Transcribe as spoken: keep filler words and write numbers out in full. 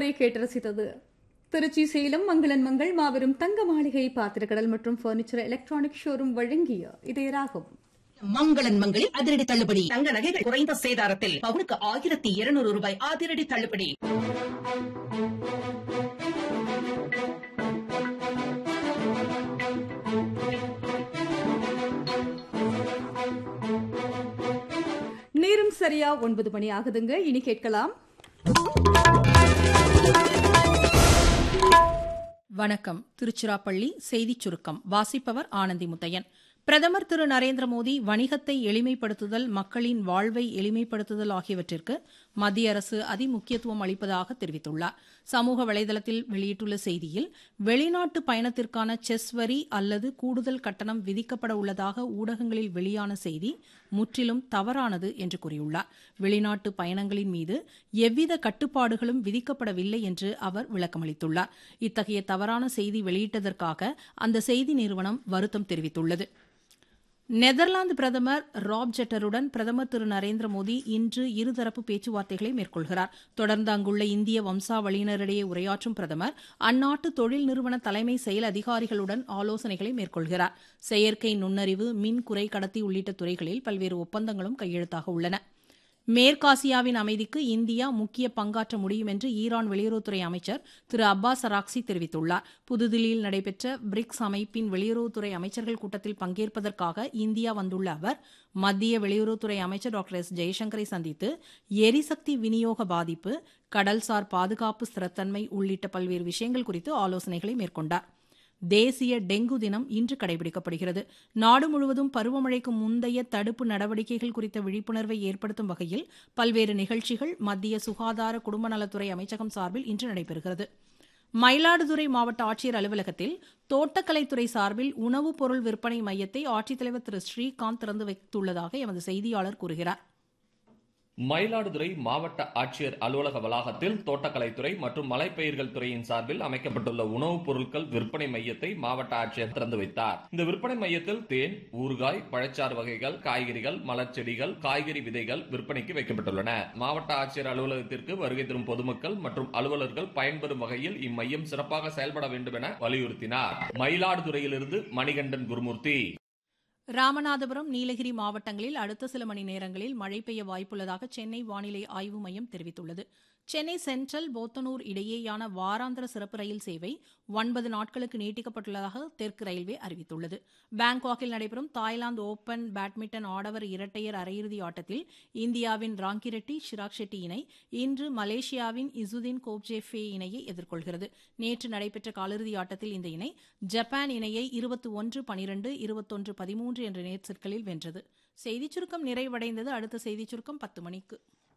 இதுவரை கேட்டு ரசித்தது திருச்சி சேலம் மங்களன் மங்கள் மாபெரும் தங்க மாளிகை பாத்திரக்கடல் மற்றும் பர்னிச்சர் எலக்ட்ரானிக் ஷோரூம் வழங்கிய இதயராகும். மங்களன் மங்களில் அதிரடி தள்ளுபடி. தங்க நகைகள் குறைந்த சேதாரத்தில் பவுனுக்கு ஆயிரத்தி இருநூறு ரூபாய் அதிரடி தள்ளுபடி. நேரம் சரியா ஒன்பது மணி ஆகுதுங்க. இனி கேட்கலாம். வணக்கம். திருச்சிராப்பள்ளி செய்திச் சுருக்கம் வாசிப்பவர் ஆனந்தி முத்தையன். பிரதமர் திரு நரேந்திர மோடி வணிகத்தை எளிமைப்படுத்துதல், மக்களின் வாழ்வை எளிமைப்படுத்துதல் ஆகியவற்றிற்கு மத்திய அரசு அதிமுக்கியத்துவம் அளிப்பதாக தெரிவித்துள்ளார். சமூக வலைதளத்தில் வெளியிட்டுள்ள செய்தியில், வெளிநாட்டு பயணத்திற்கான செஸ் வரி அல்லது கூடுதல் கட்டணம் விதிக்கப்பட உள்ளதாக ஊடகங்களில் வெளியான செய்தி முற்றிலும் தவறானது என்று கூறியுள்ளார். வெளிநாட்டு பயணங்களின் மீது எவ்வித கட்டுப்பாடுகளும் விதிக்கப்படவில்லை என்று அவர் விளக்கமளித்துள்ளார். இத்தகைய தவறான செய்தி வெளியிட்டதற்காக அந்த செய்தி நிறுவனம் வருத்தம் தெரிவித்துள்ளது. நெதர்லாந்து பிரதமர் ராப் ஜெட்டருடன் பிரதமர் திரு நரேந்திர மோடி இன்று இருதரப்பு பேச்சுவார்த்தைகளை மேற்கொள்கிறார். தொடர்ந்து அங்குள்ள இந்திய வம்சாவளியினரிடையே உரையாற்றும் பிரதமர் அந்நாட்டு தொழில் நிறுவன தலைமை செயல் அதிகாரிகளுடன் ஆலோசனைகளை மேற்கொள்கிறார். செயற்கை நுண்ணறிவு, மின் குறை கடத்தி உள்ளிட்ட துறைகளில் பல்வேறு ஒப்பந்தங்களும் கையெழுத்தாக உள்ளன. மேற்காசியாவின் அமைதிக்கு இந்தியா முக்கிய பங்காற்ற முடியும் என்று ஈரான் வெளியுறவுத்துறை அமைச்சர் திரு அப்பாஸ் அராக்சி தெரிவித்துள்ளார். புதுதில்லியில் நடைபெற்ற பிரிக்ஸ் அமைப்பின் வெளியுறவுத்துறை அமைச்சர்கள் கூட்டத்தில் பங்கேற்பதற்காக இந்தியா வந்துள்ள அவர் மத்திய வெளியுறவுத்துறை அமைச்சர் டாக்டர் எஸ் ஜெய்சங்கரை சந்தித்து எரிசக்தி விநியோக பாதிப்பு, கடல்சார் பாதுகாப்பு, ஸ்திரத்தன்மை உள்ளிட்ட பல்வேறு விஷயங்கள் குறித்து ஆலோசனைகளை மேற்கொண்டார். தேசிய டெங்கு தினம் இன்று கடைபிடிக்கப்படுகிறது. நாடு முழுவதும் பருவமழைக்கு முந்தைய தடுப்பு நடவடிக்கைகள் குறித்த விழிப்புணர்வை ஏற்படுத்தும் வகையில் பல்வேறு நிகழ்ச்சிகள் மத்திய சுகாதார குடும்ப நலத்துறை அமைச்சகம் சார்பில் இன்று நடைபெறுகிறது. மயிலாடுதுறை மாவட்ட ஆட்சியர் அலுவலகத்தில் தோட்டக்கலைத்துறை சார்பில் உணவுப் பொருள் விற்பனை மையத்தை ஆட்சித்தலைவர் திரு ஸ்ரீகாந்த் திறந்து வைத்துள்ளதாக எமது செய்தியாளர் கூறுகிறார். மயிலாடுதுறை மாவட்ட ஆட்சியர் அலுவலக வளாகத்தில் தோட்டக்கலைத்துறை மற்றும் மலைப்பயிர்கள் துறையின் சார்பில் அமைக்கப்பட்டுள்ள உணவுப் பொருட்கள் விற்பனை மையத்தை மாவட்ட ஆட்சியர் திறந்து வைத்தார். இந்த விற்பனை மையத்தில் தேன், ஊறுகாய், பழச்சாறு வகைகள், காய்கறிகள், மலர்ச்செடிகள், காய்கறி விதைகள் விற்பனைக்கு வைக்கப்பட்டுள்ளன. மாவட்ட ஆட்சியர் அலுவலகத்திற்கு வருகை தரும் பொதுமக்கள் மற்றும் அலுவலர்கள் பயன்பெறும் வகையில் இம்மையம் சிறப்பாக செயல்பட வேண்டும் என வலியுறுத்தினார். மயிலாடுதுறையிலிருந்து மணிகண்டன் குருமூர்த்தி. ராமநாதபுரம், நீலகிரி மாவட்டங்களில் அடுத்த சில மணி நேரங்களில் மழை பெய்ய வாய்ப்புள்ளதாக சென்னை வானிலை ஆய்வு மையம் தெரிவித்துள்ளது. சென்னை சென்ட்ரல் போத்தனூர் இடையேயான வாராந்திர சிறப்பு ரயில் சேவை ஒன்பது நாட்களுக்கு நீட்டிக்கப்பட்டுள்ளதாக தெற்கு ரயில்வே அறிவித்துள்ளது. பாங்காக்கில் நடைபெறும் தாய்லாந்து ஓபன் பேட்மிண்டன் ஆடவர் இரட்டையர் அரையிறுதி ஆட்டத்தில் இந்தியாவின் ராங்கிரெட்டி ஷிராக் ஷெட்டி இணை இன்று மலேசியாவின் இசுதீன் கோப்ஜே-ஃபே இணையை எதிர்கொள்கிறது. நேற்று நடைபெற்ற காலிறுதி ஆட்டத்தில் இந்த இணை ஜப்பான் இணையை இருபத்தி ஒன்று பனிரண்டு, இருபத்தொன்று பதிமூன்று என்ற நேர் செட்களில் வென்றது. செய்திச் சுருக்கம் நிறைவடைந்தது. அடுத்த செய்திச் சுருக்கம் பத்து மணிக்கு.